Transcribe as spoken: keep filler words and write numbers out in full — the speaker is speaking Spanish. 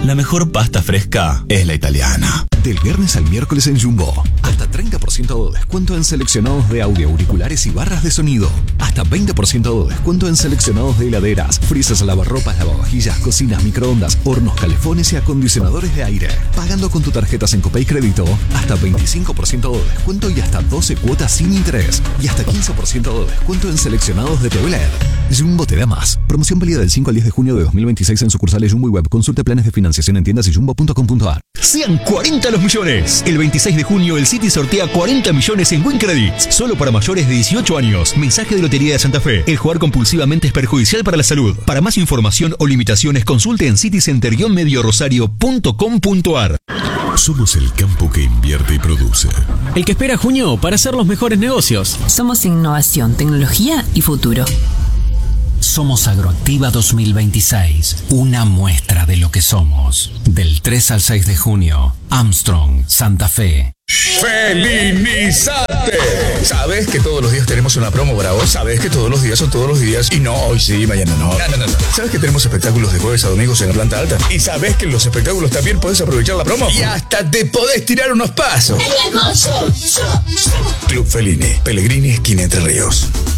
La mejor pasta fresca es la italiana. Del viernes al miércoles en Jumbo. Hasta treinta por ciento de descuento en seleccionados de audio, auriculares y barras de sonido. Hasta veinte por ciento de descuento en seleccionados de heladeras, freezers, lavarropas, lavavajillas, cocinas, microondas, hornos, calefones y acondicionadores de aire. Pagando con tu tarjeta Sencopay Crédito, hasta veinticinco por ciento de descuento y hasta doce cuotas sin interés. Y hasta quince por ciento de descuento en seleccionados de T V L E D. Jumbo te da más. Promoción válida del cinco al diez de junio de dos mil veintiséis en sucursales Jumbo y Web. Consulte planes de financiación en tiendas y jumbo punto com punto a r. Sean cuarenta los millones. El veintiséis de junio el City sortea cuarenta millones en Win Credits. Solo para mayores de dieciocho años. Mensaje de Lotería de Santa Fe. El jugar compulsivamente es perjudicial para la salud. Para más información o limitaciones consulte en citycenter medio rosario punto com punto a r. Somos el campo que invierte y produce. El que espera junio para hacer los mejores negocios. Somos innovación, tecnología y futuro. Somos Agroactiva dos mil veintiséis, una muestra de lo que somos. Del tres al seis de junio, Armstrong, Santa Fe. ¡Felinizate! ¿Sabes que todos los días tenemos una promo para vos? ¿Sabes que todos los días son todos los días? Y no, hoy sí, mañana no. No, no, no, no. ¿Sabes que tenemos espectáculos de jueves a domingos en la planta alta? ¿Y sabes que en los espectáculos también podés aprovechar la promo? Y hasta te podés tirar unos pasos. Club Fellini, Pellegrini, esquina Entre Ríos.